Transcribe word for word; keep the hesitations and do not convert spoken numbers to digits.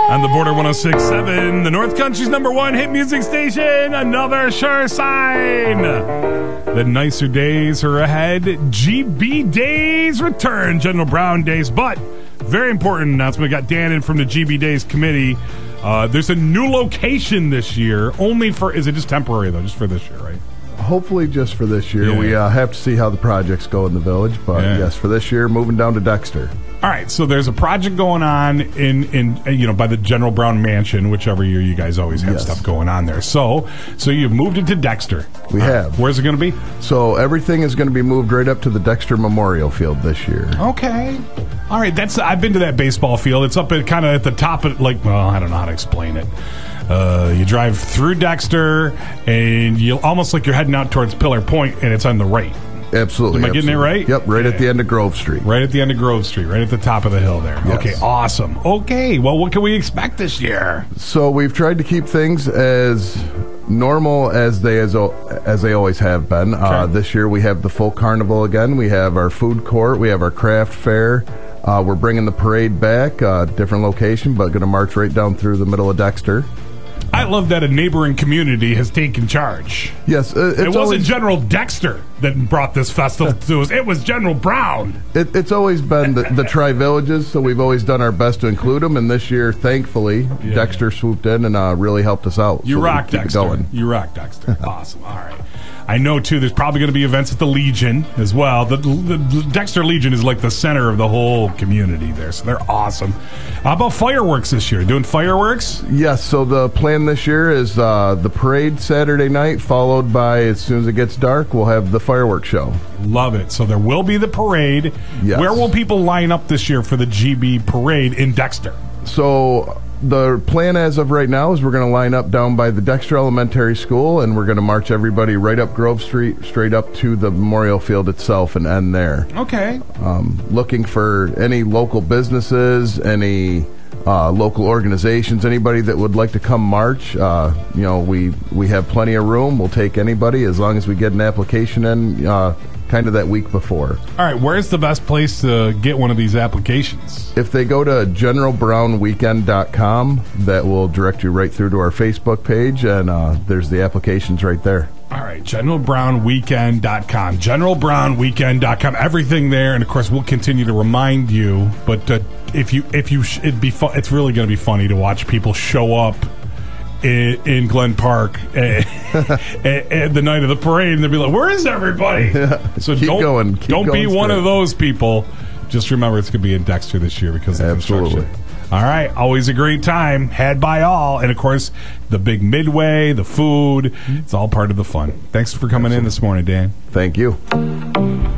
On the Border one oh six point seven, the North Country's number one hit music station, another sure sign. The nicer days are ahead. G B Days return, General Brown Days. But, very important announcement. We got Dan in from the G B Days committee. Uh, there's a new location this year, only for, is it just temporary though, just for this year, right? Hopefully just for this year. Yeah. We uh, have to see how the projects go in the village, but Yeah. yes, for this year, moving down to Dexter. All right, so there's a project going on in, in uh, you know, by the General Brown Mansion, which every year you guys always have Yes. stuff going on there. So, so you've moved it to Dexter. We All right, have. Where's it going to be? So everything is going to be moved right up to the Dexter Memorial Field this year. Okay. All right, that's I've been to that baseball field. It's up at kind of at the top of, like, well, I don't know how to explain it. Uh, you drive through Dexter, and you almost like you're heading out towards Pillar Point, and it's on the right. Absolutely. Am I getting it absolutely. right? Yep, right Yeah. at the end of Grove Street. Right at the end of Grove Street, right at the top of the hill there. Yes. Okay, awesome. Okay, well, what can we expect this year? So we've tried to keep things as normal as they as, as they always have been. Uh, Okay. this year we have the full carnival again. We have our food court. We have our craft fair. Uh, we're bringing the parade back, uh, different location, but going to march right down through the middle of Dexter. I love that a neighboring community has taken charge. Yes, uh, it's It wasn't always, General Dexter that brought this festival to us. It was General Brown. it, it's always been the, the tri-villages, so we've always done our best to include them. And this year, thankfully, Yeah. Dexter swooped in and uh, really helped us out. You so we rock, keep it Dexter. going. You rock, Dexter. Awesome. All right. I know, too, there's probably going to be events at the Legion as well. The, the, the Dexter Legion is like the center of the whole community there, so they're awesome. How about fireworks this year? Doing fireworks? Yes, so the plan this year is uh, the parade Saturday night, followed by, as soon as it gets dark, we'll have the fireworks show. Love it. So there will be the parade. Yes. Where will people line up this year for the G B parade in Dexter? So the plan as of right now is we're going to line up down by the Dexter Elementary School, and we're going to march everybody right up Grove Street, straight up to the Memorial Field itself and end there. Okay. Um, looking for any local businesses, any uh, local organizations, anybody that would like to come march. Uh, you know, we, we have plenty of room. We'll take anybody as long as we get an application in uh, kind of that week before. All right. Where's the best place to get one of these applications? If they go to general brown weekend dot com, that will direct you right through to our Facebook page, and uh, there's the applications right there. All right, general brown weekend dot com. general brown weekend dot com. Everything there, and of course, we'll continue to remind you. But uh, if you, if you, sh- it'd be fun. It's really going to be funny to watch people show up in, in Glen Park at, at, at the night of the parade, and they'll be like, "Where is everybody?" Yeah. So Keep don't going. Keep don't be going one straight. of those people. Just remember, it's going to be in Dexter this year because of Absolutely. construction. All right, always a great time, had by all, and of course, the big midway, the food, it's all part of the fun. Thanks for coming in this morning, Dan. Thank you.